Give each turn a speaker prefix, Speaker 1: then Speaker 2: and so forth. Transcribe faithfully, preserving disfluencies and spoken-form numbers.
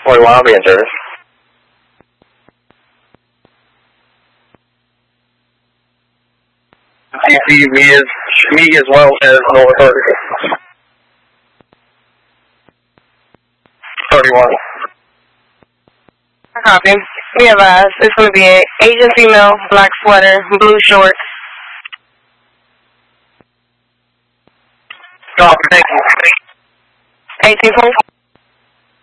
Speaker 1: forty-one, I'll be in service. D C me as, me as well as North Authority. thirty-one.
Speaker 2: Copy. Be advised, it's going to be an Asian female, black sweater, blue shorts.
Speaker 1: Copy, thank you.
Speaker 2: eighteen twenty-four.